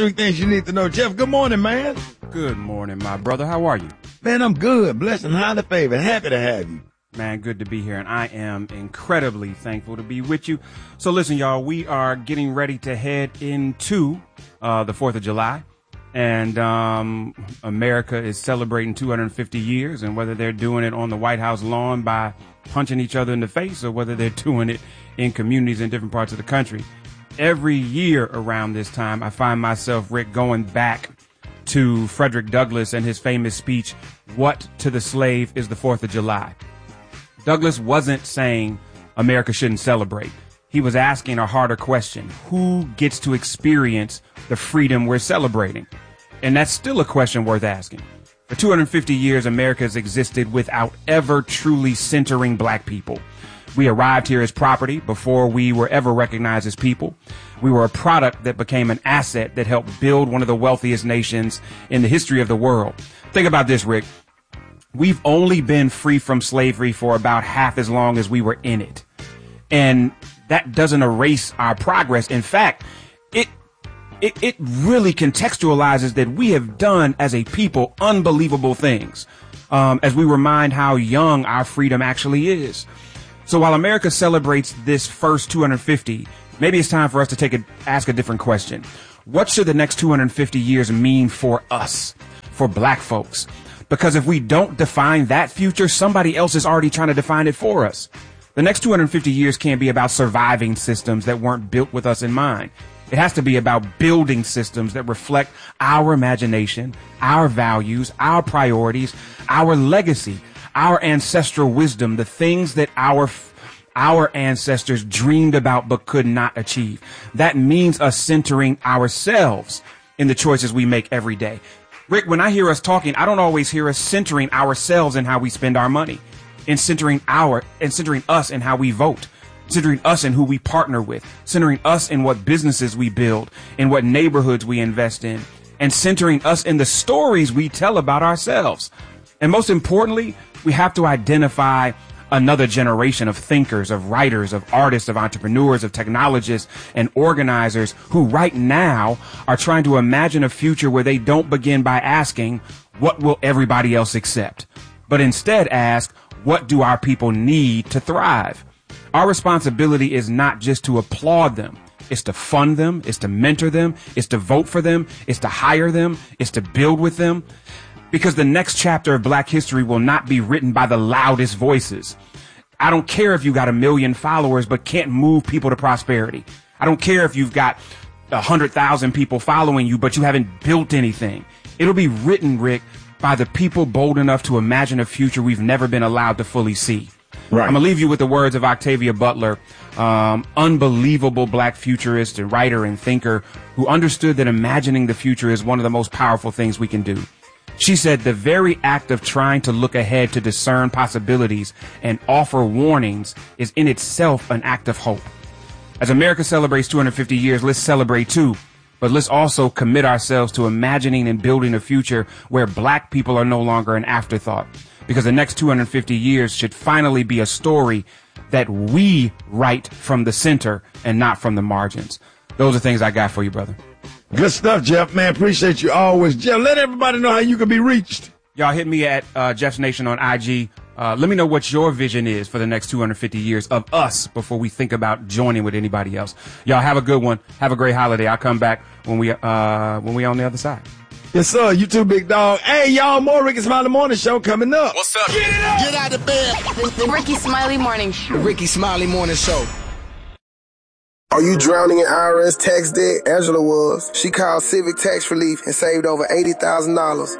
3 things you need to know. Jeff, good morning, man. Good morning, my brother. How are you? Man, I'm good. Blessed and highly favored. Happy to have you. Man, good to be here, and I am incredibly thankful to be with you. So listen, y'all, we are getting ready to head into the 4th of July, and America is celebrating 250 years, and whether they're doing it on the White House lawn by punching each other in the face or whether they're doing it in communities in different parts of the country, every year around this time, I find myself, Rick, going back to Frederick Douglass and his famous speech, "What to the slave is the 4th of July?" Douglass wasn't saying America shouldn't celebrate. He was asking a harder question. Who gets to experience the freedom we're celebrating? And that's still a question worth asking. For 250 years, America has existed without ever truly centering black people. We arrived here as property before we were ever recognized as people. We were a product that became an asset that helped build one of the wealthiest nations in the history of the world. Think about this, Rick. We've only been free from slavery for about half as long as we were in it. And that doesn't erase our progress. In fact, it really contextualizes that we have done as a people unbelievable things, as we remind how young our freedom actually is. So while America celebrates this first 250, maybe it's time for us to ask a different question. What should the next 250 years mean for us, for black folks? Because if we don't define that future, somebody else is already trying to define it for us. The next 250 years can't be about surviving systems that weren't built with us in mind. It has to be about building systems that reflect our imagination, our values, our priorities, our legacy, our ancestral wisdom, the things that our ancestors dreamed about but could not achieve. That means us centering ourselves in the choices we make every day. Rick, when I hear us talking, I don't always hear us centering ourselves in how we spend our money, and centering us in how we vote, centering us in who we partner with, centering us in what businesses we build, in what neighborhoods we invest in, and centering us in the stories we tell about ourselves. And most importantly, we have to identify another generation of thinkers, of writers, of artists, of entrepreneurs, of technologists, and organizers who right now are trying to imagine a future where they don't begin by asking, what will everybody else accept? But instead ask, what do our people need to thrive? Our responsibility is not just to applaud them. It's to fund them. It's to mentor them. It's to vote for them. It's to hire them. It's to build with them. Because the next chapter of Black history will not be written by the loudest voices. I don't care if you got 1 million followers but can't move people to prosperity. I don't care if you've got 100,000 people following you but you haven't built anything. It'll be written, Rick, by the people bold enough to imagine a future we've never been allowed to fully see. Right. I'm going to leave you with the words of Octavia Butler, unbelievable Black futurist and writer and thinker who understood that imagining the future is one of the most powerful things we can do. She said, the very act of trying to look ahead to discern possibilities and offer warnings is in itself an act of hope. As America celebrates 250 years, let's celebrate too. But let's also commit ourselves to imagining and building a future where Black people are no longer an afterthought. Because the next 250 years should finally be a story that we write from the center and not from the margins. Those are things I got for you, brother. Good stuff, Jeff, man. Appreciate you always. Jeff, let everybody know how you can be reached. Y'all hit me at Jeff's Nation on IG. Let me know what your vision is for the next 250 years of us before we think about joining with anybody else. Y'all have a good one. Have a great holiday. I'll come back when we on the other side. Yes, sir. You too, big dog. Hey, y'all, more Ricky Smiley Morning Show coming up. What's up? Get it up. Get out of bed. The Ricky Smiley Morning Show. The Ricky Smiley Morning Show. Are you drowning in IRS tax debt? Angela was. She called Civic Tax Relief and saved over $80,000.